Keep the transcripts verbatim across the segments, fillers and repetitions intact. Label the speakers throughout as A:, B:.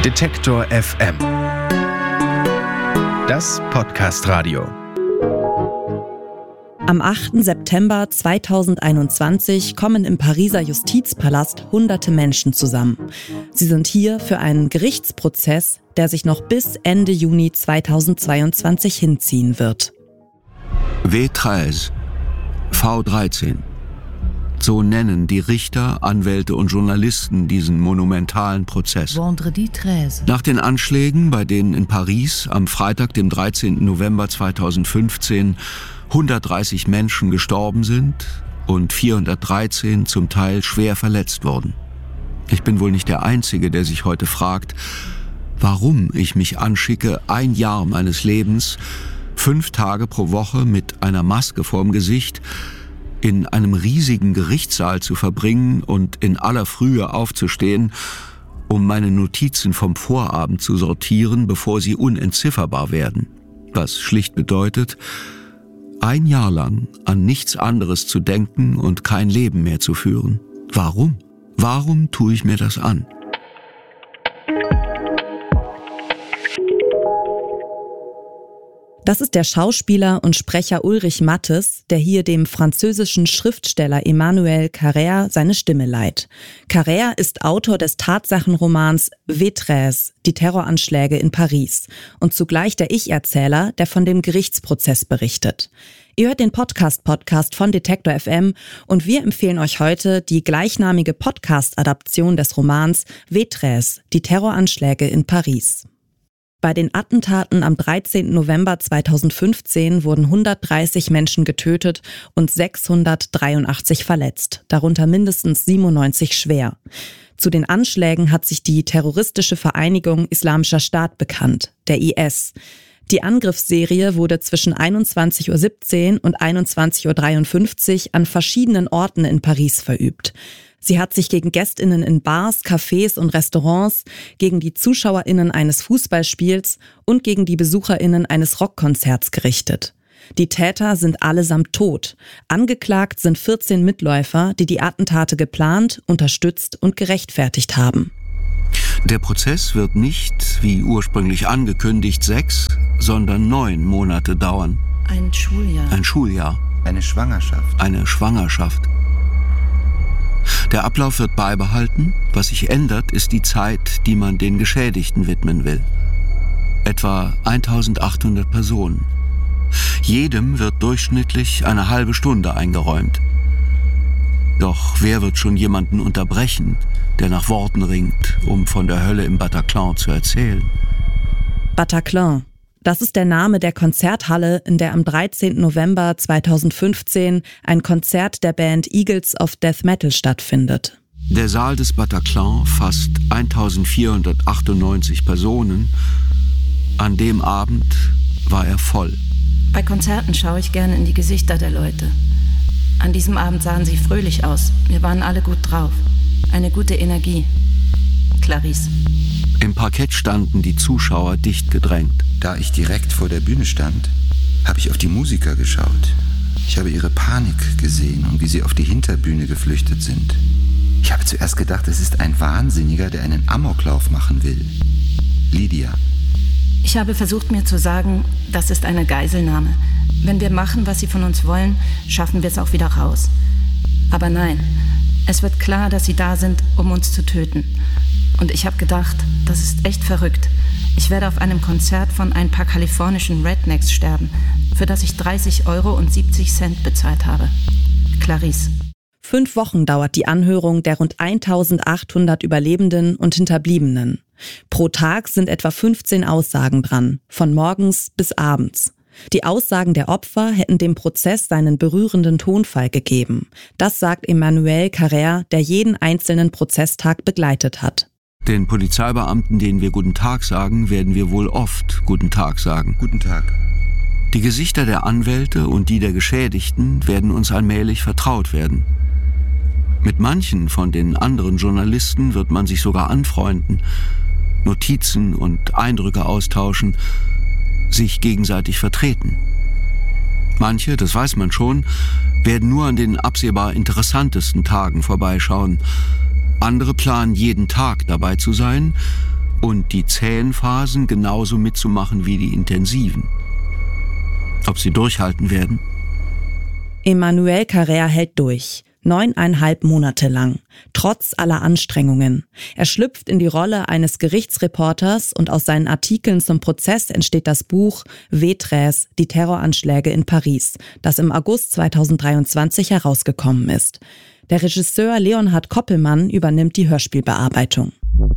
A: Detektor F M. Das Podcast-Radio.
B: Am achten September zweitausendeinundzwanzig kommen im Pariser Justizpalast hunderte Menschen zusammen. Sie sind hier für einen Gerichtsprozess, der sich noch bis Ende Juni zweitausendzweiundzwanzig hinziehen wird.
C: W dreizehn, V dreizehn. So nennen die Richter, Anwälte und Journalisten diesen monumentalen Prozess. Nach den Anschlägen, bei denen in Paris am Freitag, dem dreizehnten November zweitausendfünfzehn, hundertdreißig Menschen gestorben sind und vierhundertdreizehn zum Teil schwer verletzt wurden. Ich bin wohl nicht der Einzige, der sich heute fragt, warum ich mich anschicke, ein Jahr meines Lebens, fünf Tage pro Woche mit einer Maske vorm Gesicht, in einem riesigen Gerichtssaal zu verbringen und in aller Frühe aufzustehen, um meine Notizen vom Vorabend zu sortieren, bevor sie unentzifferbar werden. Was schlicht bedeutet, ein Jahr lang an nichts anderes zu denken und kein Leben mehr zu führen. Warum? Warum tue ich mir das an?
B: Das ist der Schauspieler und Sprecher Ulrich Mattes, der hier dem französischen Schriftsteller Emmanuel Carrère seine Stimme leiht. Carrère ist Autor des Tatsachenromans W dreizehn, die Terroranschläge in Paris, und zugleich der Ich-Erzähler, der von dem Gerichtsprozess berichtet. Ihr hört den Podcast-Podcast von Detektor F M und wir empfehlen euch heute die gleichnamige Podcast-Adaption des Romans W dreizehn, die Terroranschläge in Paris. Bei den Attentaten am dreizehnten November zweitausendfünfzehn wurden hundertdreißig Menschen getötet und sechshundertdreiundachtzig verletzt, darunter mindestens siebenundneunzig schwer. Zu den Anschlägen hat sich die terroristische Vereinigung Islamischer Staat bekannt, der I S. Die Angriffsserie wurde zwischen einundzwanzig Uhr siebzehn und einundzwanzig Uhr dreiundfünfzig an verschiedenen Orten in Paris verübt. Sie hat sich gegen GästInnen in Bars, Cafés und Restaurants, gegen die ZuschauerInnen eines Fußballspiels und gegen die BesucherInnen eines Rockkonzerts gerichtet. Die Täter sind allesamt tot. Angeklagt sind vierzehn Mitläufer, die die Attentate geplant, unterstützt und gerechtfertigt haben.
C: Der Prozess wird nicht, wie ursprünglich angekündigt, sechs, sondern neun Monate dauern.
D: Ein Schuljahr.
C: Ein Schuljahr.
E: Eine Schwangerschaft.
C: Eine Schwangerschaft. Der Ablauf wird beibehalten. Was sich ändert, ist die Zeit, die man den Geschädigten widmen will. Etwa eintausendachthundert Personen. Jedem wird durchschnittlich eine halbe Stunde eingeräumt. Doch wer wird schon jemanden unterbrechen, der nach Worten ringt, um von der Hölle im Bataclan zu erzählen?
B: Bataclan. Das ist der Name der Konzerthalle, in der am dreizehnten November zweitausendfünfzehn ein Konzert der Band Eagles of Death Metal stattfindet.
C: Der Saal des Bataclan fasst eintausendvierhundertachtundneunzig Personen. An dem Abend war er voll.
D: Bei Konzerten schaue ich gerne in die Gesichter der Leute. An diesem Abend sahen sie fröhlich aus. Wir waren alle gut drauf. Eine gute Energie. Clarisse.
C: Im Parkett standen die Zuschauer dicht gedrängt.
E: Da ich direkt vor der Bühne stand, habe ich auf die Musiker geschaut. Ich habe ihre Panik gesehen und wie sie auf die Hinterbühne geflüchtet sind. Ich habe zuerst gedacht, es ist ein Wahnsinniger, der einen Amoklauf machen will. Lydia.
D: Ich habe versucht, mir zu sagen, das ist eine Geiselnahme. Wenn wir machen, was sie von uns wollen, schaffen wir es auch wieder raus. Aber nein, es wird klar, dass sie da sind, um uns zu töten. Und ich habe gedacht, das ist echt verrückt. Ich werde auf einem Konzert von ein paar kalifornischen Rednecks sterben, für das ich dreißig Euro und siebzig Cent bezahlt habe. Clarisse.
B: Fünf Wochen dauert die Anhörung der rund eintausendachthundert Überlebenden und Hinterbliebenen. Pro Tag sind etwa fünfzehn Aussagen dran, von morgens bis abends. Die Aussagen der Opfer hätten dem Prozess seinen berührenden Tonfall gegeben. Das sagt Emmanuel Carrère, der jeden einzelnen Prozesstag begleitet hat.
C: Den Polizeibeamten, denen wir Guten Tag sagen, werden wir wohl oft Guten Tag sagen.
E: Guten Tag.
C: Die Gesichter der Anwälte und die der Geschädigten werden uns allmählich vertraut werden. Mit manchen von den anderen Journalisten wird man sich sogar anfreunden, Notizen und Eindrücke austauschen, sich gegenseitig vertreten. Manche, das weiß man schon, werden nur an den absehbar interessantesten Tagen vorbeischauen. Andere planen jeden Tag dabei zu sein und die zähen Phasen genauso mitzumachen wie die intensiven. Ob sie durchhalten werden?
B: Emmanuel Carrère hält durch. Neuneinhalb Monate lang. Trotz aller Anstrengungen. Er schlüpft in die Rolle eines Gerichtsreporters und aus seinen Artikeln zum Prozess entsteht das Buch Vétrez, die Terroranschläge in Paris, das im August zweitausenddreiundzwanzig herausgekommen ist. Der Regisseur Leonhard Koppelmann übernimmt die Hörspielbearbeitung.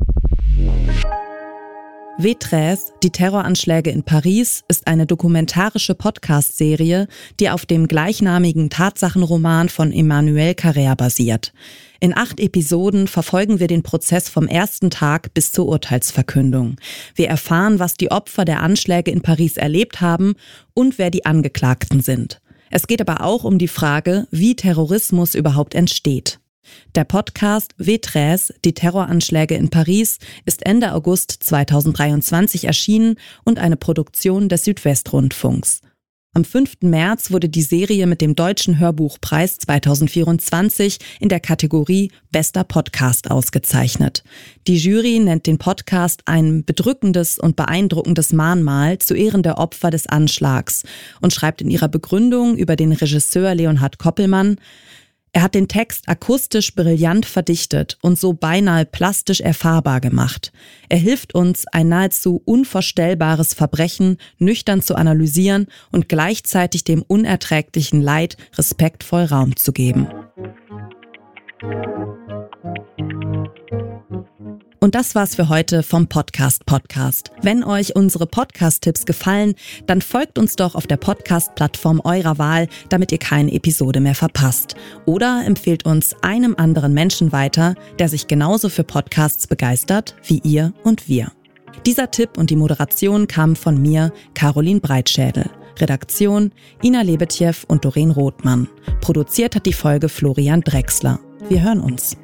B: Vétrez, die Terroranschläge in Paris, ist eine dokumentarische Podcast-Serie, die auf dem gleichnamigen Tatsachenroman von Emmanuel Carrère basiert. In acht Episoden verfolgen wir den Prozess vom ersten Tag bis zur Urteilsverkündung. Wir erfahren, was die Opfer der Anschläge in Paris erlebt haben und wer die Angeklagten sind. Es geht aber auch um die Frage, wie Terrorismus überhaupt entsteht. Der Podcast Vétrez, die Terroranschläge in Paris, ist Ende August zweitausenddreiundzwanzig erschienen und eine Produktion des Südwestrundfunks. Am fünften März wurde die Serie mit dem Deutschen Hörbuchpreis zweitausendvierundzwanzig in der Kategorie Bester Podcast ausgezeichnet. Die Jury nennt den Podcast ein bedrückendes und beeindruckendes Mahnmal zu Ehren der Opfer des Anschlags und schreibt in ihrer Begründung über den Regisseur Leonhard Koppelmann: Er hat den Text akustisch brillant verdichtet und so beinahe plastisch erfahrbar gemacht. Er hilft uns, ein nahezu unvorstellbares Verbrechen nüchtern zu analysieren und gleichzeitig dem unerträglichen Leid respektvoll Raum zu geben. Und das war's für heute vom Podcast Podcast. Wenn euch unsere Podcast-Tipps gefallen, dann folgt uns doch auf der Podcast-Plattform eurer Wahl, damit ihr keine Episode mehr verpasst. Oder empfehlt uns einem anderen Menschen weiter, der sich genauso für Podcasts begeistert wie ihr und wir. Dieser Tipp und die Moderation kamen von mir, Caroline Breitschädel. Redaktion Ina Lebetjew und Doreen Rothmann. Produziert hat die Folge Florian Drexler. Wir hören uns.